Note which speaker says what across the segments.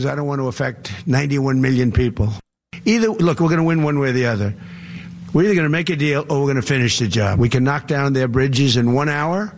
Speaker 1: I don't want to affect 91 million people. Look, we're going to win one way or the other. We're either going to make a deal or we're going to finish the job. We can knock down their bridges in 1 hour.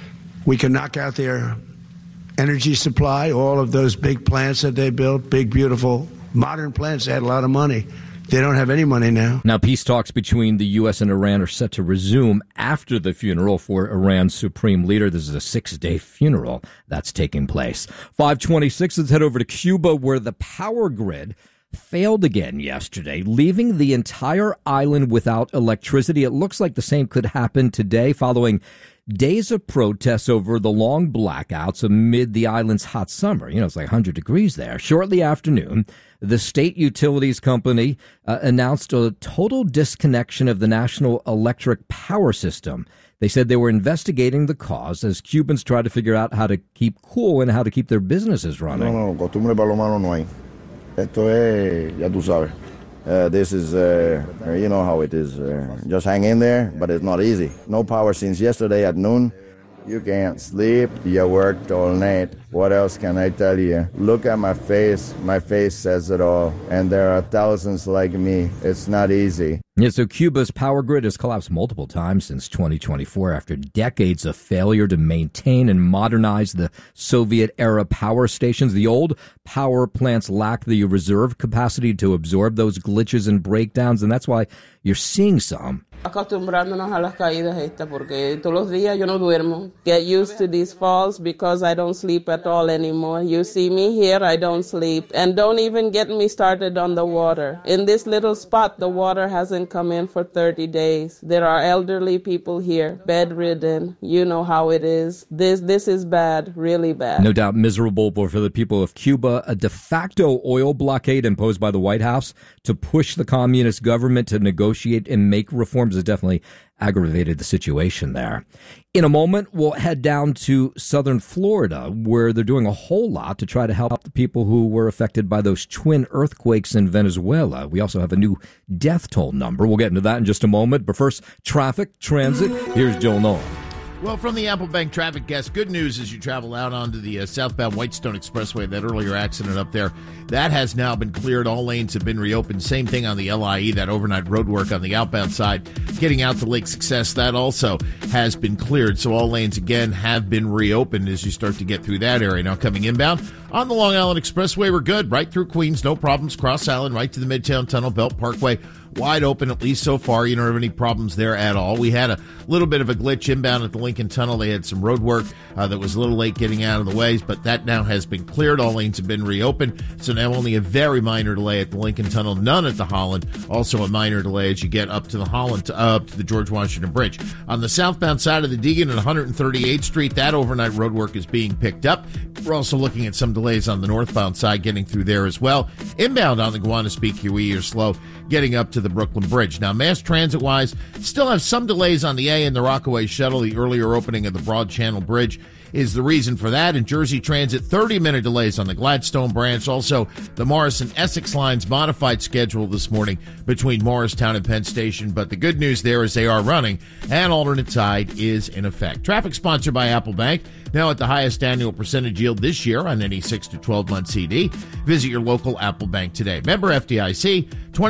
Speaker 1: We can knock out their energy supply, all of those big plants that they built, big, beautiful, modern plants. They had a lot of money. They don't have any money now.
Speaker 2: Now, peace talks between the U.S. and Iran are set to resume after the funeral for Iran's supreme leader. This is a 6-day funeral that's taking place. 5:26, let's head over to Cuba, where the power grid failed again yesterday, leaving the entire island without electricity. It looks like the same could happen today following days of protests over the long blackouts amid the island's hot summer. You know, it's like 100 degrees there. Shortly after noon, the state utilities company announced a total disconnection of the national electric power system. They said they were investigating the cause as Cubans try to figure out how to keep cool and how to keep their businesses running.
Speaker 3: No, costumbre para lo malo no hay. Esto es, ya tú sabes. This is, you know how it is. Just hang in there, but it's not easy. No power since yesterday at noon. You can't sleep. You worked all night. What else can I tell you? Look at my face. My face says it all. And there are thousands like me. It's not easy.
Speaker 2: Yeah, so Cuba's power grid has collapsed multiple times since 2024 after decades of failure to maintain and modernize the Soviet-era power stations. The old power plants lack the reserve capacity to absorb those glitches and breakdowns, and that's why you're seeing some.
Speaker 4: Acostumbrándonos a las caídas estas porque todos los días yo no duermo. Get used to these falls because I don't sleep at all anymore. You see me here, I don't sleep. And don't even get me started on the water. In this little spot, the water hasn't come in for 30 days. There are elderly people here, bedridden. You know how it is. This is bad, really bad.
Speaker 2: No doubt miserable for the people of Cuba. A de facto oil blockade imposed by the White House to push the communist government to negotiate and make reforms has definitely aggravated the situation there. In a moment, we'll head down to southern Florida, where they're doing a whole lot to try to help the people who were affected by those twin earthquakes in Venezuela. We also have a new death toll number. We'll get into that in just a moment. But first, traffic, transit. Here's Joel Nolan.
Speaker 5: Well, from the Apple Bank traffic desk, good news as you travel out onto the southbound Whitestone Expressway, that earlier accident up there, that has now been cleared. All lanes have been reopened. Same thing on the LIE, that overnight road work on the outbound side. Getting out to Lake Success, that also has been cleared. So all lanes, again, have been reopened as you start to get through that area. Now coming inbound on the Long Island Expressway, we're good. Right through Queens, no problems. Cross Island, right to the Midtown Tunnel, Belt Parkway. Wide open, at least so far. You don't have any problems there at all. We had a little bit of a glitch inbound at the Lincoln Tunnel. They had some road work that was a little late getting out of the way, but that now has been cleared. All lanes have been reopened. So now only a very minor delay at the Lincoln Tunnel, none at the Holland. Also a minor delay as you get up to the Holland, up to the George Washington Bridge. On the southbound side of the Deegan at 138th Street, that overnight road work is being picked up. We're also looking at some delays on the northbound side getting through there as well. Inbound on the Gowanus Peak QE are slow getting up to the Brooklyn Bridge. Now, mass transit-wise, still have some delays on the A and the Rockaway Shuttle. The earlier opening of the Broad Channel Bridge is the reason for that. In Jersey Transit, 30-minute delays on the Gladstone branch. Also, the Morrison-Essex line's modified schedule this morning between Morristown and Penn Station. But the good news there is they are running, and alternate side is in effect. Traffic sponsored by Apple Bank. Now at the highest annual percentage yield this year on any 6 to 12-month CD. Visit your local Apple Bank today. Member FDIC,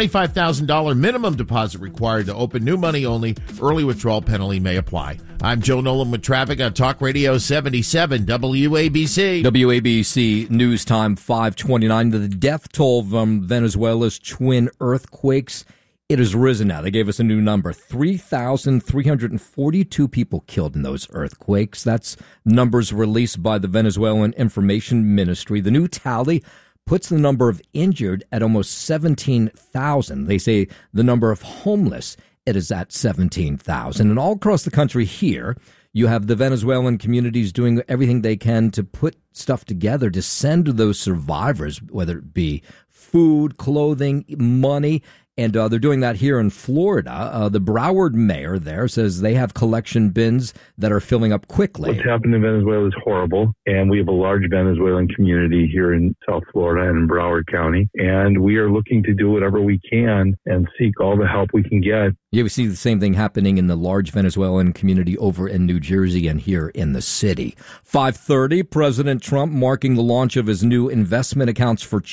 Speaker 5: $25,000 minimum deposit required to open. New money only. Early withdrawal penalty may apply. I'm Joe Nolan with traffic on Talk Radio 77 WABC.
Speaker 2: WABC News Time 5:29. The death toll from Venezuela's twin earthquakes, it has risen now. They gave us a new number. 3,342 people killed in those earthquakes. That's numbers released by the Venezuelan Information Ministry. The new tally puts the number of injured at almost 17,000. They say the number of homeless, it is at 17,000. And all across the country here, you have the Venezuelan communities doing everything they can to put stuff together to send to those survivors, whether it be food, clothing, money. And they're doing that here in Florida. The Broward mayor there says they have collection bins that are filling up quickly.
Speaker 6: What's happened in Venezuela is horrible, and we have a large Venezuelan community here in South Florida and in Broward County, and we are looking to do whatever we can and seek all the help we can get.
Speaker 2: Yeah, we see the same thing happening in the large Venezuelan community over in New Jersey and here in the city. 5:30, President Trump marking the launch of his new investment accounts for